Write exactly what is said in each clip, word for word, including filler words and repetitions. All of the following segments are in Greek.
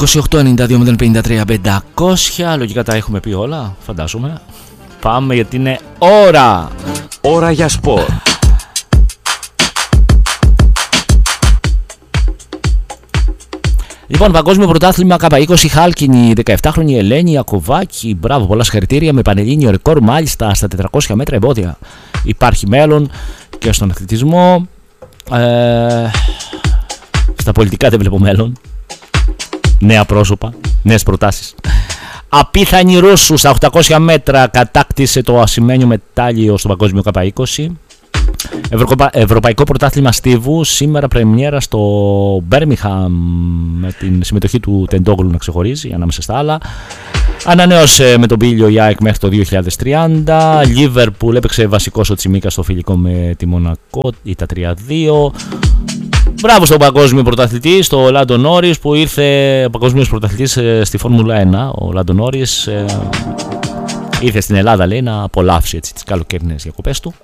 είκοσι οκτώ ενενήντα δύο μηδέν πενήντα τρία πεντακόσια. Λογικά τα έχουμε πει όλα, φαντάζομαι. Πάμε γιατί είναι ώρα. Ώρα για σπορ. Λοιπόν, παγκόσμιο πρωτάθλημα Κάπα είκοσι χάλκινη, δεκαεπτάχρονη Ελένη Ιακωβάκη. Μπράβο, πολλά συγχαρητήρια με πανελλήνιο ρεκόρ, μάλιστα στα τετρακόσια μέτρα εμπόδια. Υπάρχει μέλλον και στον αθλητισμό. Ε, στα πολιτικά δεν βλέπω μέλλον. Νέα πρόσωπα, νέες προτάσεις. Απίθανη Ρώσου στα οκτακόσια μέτρα κατάκτησε το ασημένιο μετάλλιο στο παγκόσμιο Κάπα είκοσι. Ευρωπα... Ευρωπαϊκό πρωτάθλημα στίβου, σήμερα πρεμιέρα στο Μπέρμιχαμ με την συμμετοχή του Τεντόγλου να ξεχωρίζει ανάμεσα στα άλλα. Ανανέωσε με τον Πίλιο η ΑΕΚ μέχρι το δύο χιλιάδες τριάντα. Λίβερπουλ έπαιξε βασικός ο Τσιμίκας στο φιλικό με τη Μονακό, ήταν τρία δύο. Μπράβο στον παγκόσμιο πρωταθλητή, στο Λάντο Νόρις που ήρθε παγκόσμιος πρωταθλητής στη Φόρμουλα ένα. Ο Λάντο Νόρις ε, ήρθε στην Ελλάδα, λέει, να απολαύσει έτσι, τις καλοκαιρινές διακοπές του.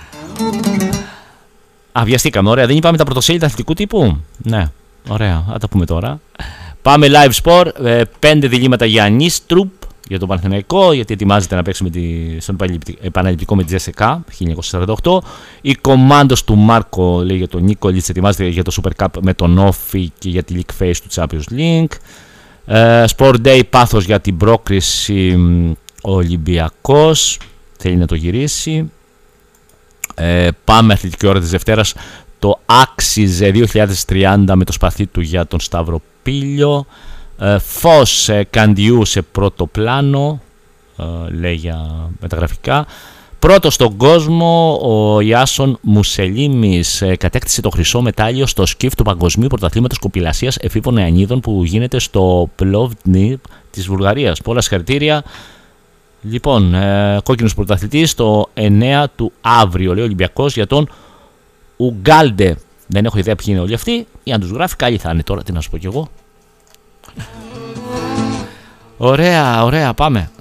Αβιαστήκαμε, ωραία. Δεν είπαμε τα πρωτοσέλιδα αθλητικού τύπου. Ναι, ωραία, θα τα πούμε τώρα. Πάμε live sport. Ε, πέντε διλήμματα για Νίστρουπ για τον Παναθηναϊκό, γιατί ετοιμάζεται να παίξει με τη, στον επαναληπτικό με τη Τζέσσεκα χίλια εννιακόσια σαράντα οκτώ. Η κομμάντος του Μάρκο, λέει, για τον Νίκολιτς, ετοιμάζεται για το Super Cup με τον Όφι και για τη League Phase του Champions League. Ε, Sport Day, πάθος για την πρόκριση. Ο Ολυμπιακός θέλει να το γυρίσει. Ε, πάμε αθλητική ώρα της Δευτέρας. Το άξιζε δύο χιλιάδες τριάντα με το σπαθί του για τον Σταύρο Πίλιο. Ε, Φως ε, Καντιού σε πρώτο πλάνο, ε, λέει για μεταγραφικά. Πρώτο στον κόσμο, ο Ιάσον Μουσελίμης ε, κατέκτησε το χρυσό μετάλλιο στο σκιφ του Παγκοσμίου Πρωταθλήματος Κοπηλασίας Εφήβων Νεανίδων που γίνεται στο Πλόβνι της Βουλγαρίας. Πολλά συγχαρητήρια. Λοιπόν, ε, κόκκινος πρωταθλητής το εννέα του αύριο, λέει ο Ολυμπιακός, για τον Ουγκάλντε. Δεν έχω ιδέα ποιοι είναι όλοι αυτοί. Ή αν τους γράφει, καλή θα είναι τώρα, τι να σου πω κι εγώ. Ωραία, ωραία, πάμε.